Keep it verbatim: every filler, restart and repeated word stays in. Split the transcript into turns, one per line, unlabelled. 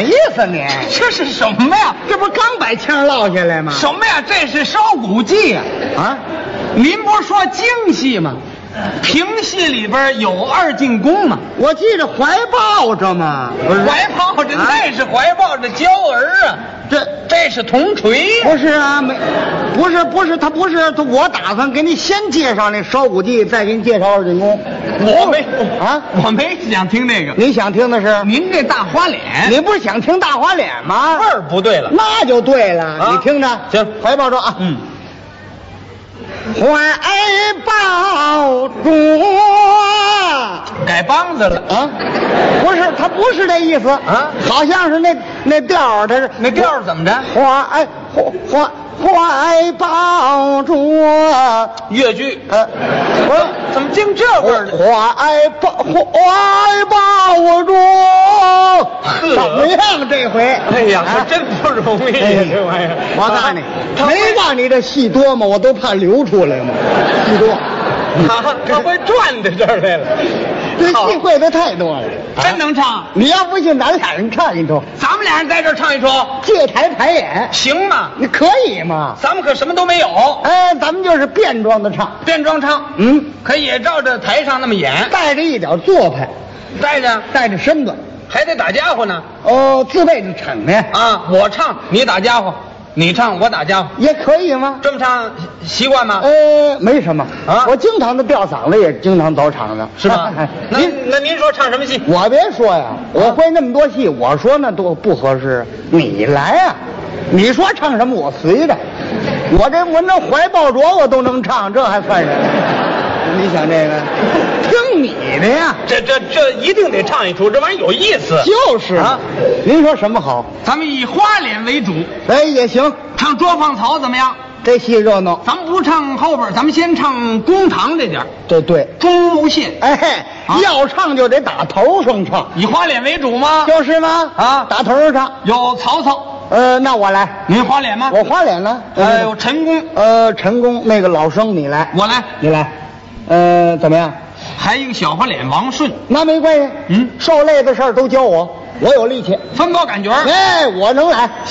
么意思你？
这是什么呀？
这不刚把枪落下来吗？
什么呀？这是烧骨记呀！
啊，
您不是说京戏吗？评戏里边有二进宫吗？
我记着怀抱着嘛，不是
怀抱着，那是怀抱着娇儿啊。
这
这是铜锤呀。
不是啊，没，不是不是，他不是他，我打算给你先介绍那烧骨记，再给你介绍二进宫。
我没
啊，
我没想听这个。
你想听的是
您这大花脸，
你不是想听大花脸吗？
味儿不对了。
那就对了，
啊
你听着，
行，
怀抱着啊，
嗯。
怀抱着
改梆子了
啊，不是，他不是这意思
啊，
好像是那那调儿，他是
那调儿怎么着？
怀怀怀怀抱着
越剧，
呃，不是
怎么净这味儿呢？
怀抱怀抱着，怎么样这回？
哎呀，
啊
这真不容易
哎
呀，这玩意儿。
我告诉你，
他
没告诉你这戏多吗？我都怕流出来嘛，戏多。
他他会转到这儿来了，
这戏会的太多了，
真能唱。
你要不信，咱俩人唱一出，
咱们俩人在这儿唱一出，
借台排演，
行吗？
你可以吗？
咱们可什么都没有，
哎，咱们就是变装的唱，
变装唱，
嗯，
可以照着台上那么演，
带着一点做派，
带着
带着身段，
还得打家伙呢。
哦，自备着场面
啊，我唱你打家伙，你唱我打家伙，
也可以吗？
这么唱习惯吗？
呃，没什么
啊
我经常的吊嗓子，也经常走场子，
是吧？那
您
那您说唱什么戏？
我别说呀，我会那么多戏，我说那多不合适，你来呀、你说唱什么我随着，我这我那怀抱着我都能唱，这还算什么？你想这个，听你的呀，
这这这一定得唱一出，这玩意儿有意思。
就是
啊，
您说什么好？
咱们以花脸为主，
哎，也行，
唱捉放曹怎么样？
这戏热闹，
咱们不唱后边，咱们先唱公堂这点儿
对对，
钟无羡，
哎，
啊
要唱就得打头上唱，
以花脸为主吗？
就是吗？
啊
打头上唱。
有曹操，
呃，那我来，
您花脸吗？
我花脸呢？
呃，有陈宫，
呃，陈宫那个老生你来，
我来，
你来，呃，怎么样？
还有一个小花脸王顺，
那没关系，
嗯
受累的事儿都教我，我有力气，
分包感觉儿。
哎，我能来。